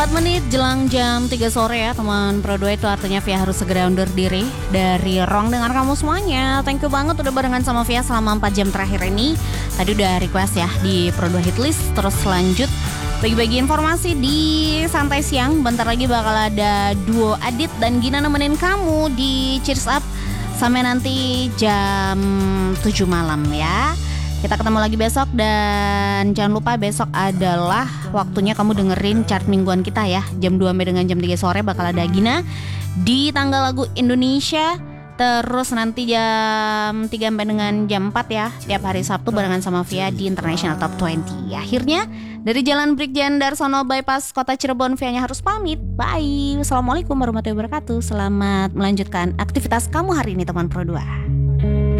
4 menit jelang jam 3 sore ya teman Pro 2, itu artinya Via harus segera undur diri dari Rong dengan kamu semuanya. Thank you banget udah barengan sama Via selama 4 jam terakhir ini. Tadi udah request ya di Pro 2 Hitlist. Terus lanjut bagi-bagi informasi di Santai Siang. Bentar lagi bakal ada duo Adit dan Gina nemenin kamu di Cheers Up sampai nanti jam 7 malam ya. Kita ketemu lagi besok dan jangan lupa besok adalah waktunya kamu dengerin chart mingguan kita ya. Jam 2 sampai dengan jam 3 sore bakal ada Gina di tanggal lagu Indonesia. Terus nanti jam 3 sampai dengan jam 4 ya, tiap hari Sabtu barengan sama Via di International Top 20. Akhirnya dari Jalan Brigjen Darsono bypass Kota Cirebon, Vianya harus pamit. Bye. Wassalamualaikum warahmatullahi wabarakatuh. Selamat melanjutkan aktivitas kamu hari ini teman Pro 2.